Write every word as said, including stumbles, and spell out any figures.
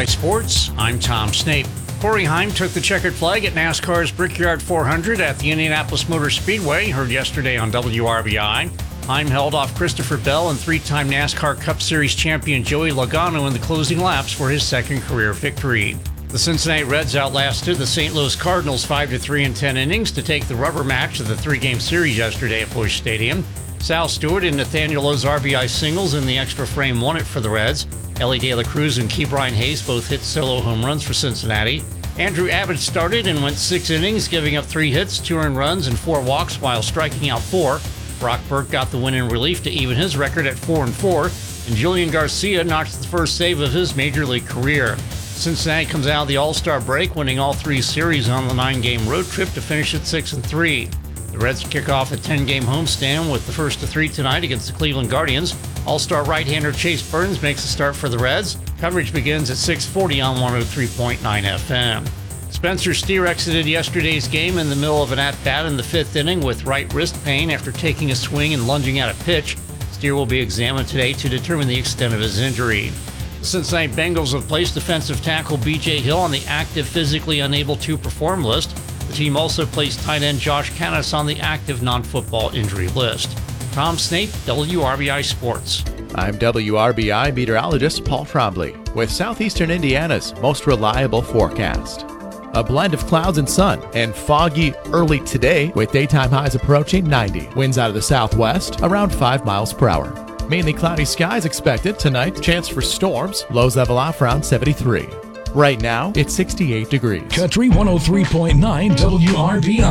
I Sports, I'm Tom Snape. Corey Heim took the checkered flag at NASCAR's Brickyard four hundred at the Indianapolis Motor Speedway, heard yesterday on W R B I. Heim held off Christopher Bell and three-time NASCAR Cup Series champion Joey Logano in the closing laps for his second career victory. The Cincinnati Reds outlasted the Saint Louis Cardinals five to three in ten innings to take the rubber match of the three-game series yesterday at Busch Stadium. Sal Stewart and Nathaniel Lowe's R B I singles in the extra frame won it for the Reds. Ellie De La Cruz and Ke'Bryan Hayes both hit solo home runs for Cincinnati. Andrew Abbott started and went six innings, giving up three hits, two earned runs, and four walks while striking out four. Brock Burke got the win in relief to even his record at four and four, and Julian Garcia notched the first save of his major league career. Cincinnati comes out of the All-Star break, winning all three series on the nine-game road trip to finish at six and three. The Reds kick off a ten-game homestand with the first of three tonight against the Cleveland Guardians. All-Star right-hander Chase Burns makes a start for the Reds. Coverage begins at six forty on one oh three point nine F M. Spencer Steer exited yesterday's game in the middle of an at-bat in the fifth inning with right wrist pain after taking a swing and lunging at a pitch. Steer will be examined today to determine the extent of his injury. The Cincinnati Bengals have placed defensive tackle B J Hill on the active physically unable to perform list. The team also placed tight end Josh Canis on the active non-football injury list. Tom Snape, W R B I Sports. I'm W R B I meteorologist Paul Trombley with Southeastern Indiana's most reliable forecast. A blend of clouds and sun and foggy early today with daytime highs approaching ninety. Winds out of the southwest around five miles per hour. Mainly cloudy skies expected tonight. Chance for storms. Lows level off around seventy-three. Right now, it's sixty-eight degrees. Country one oh three point nine W R B I.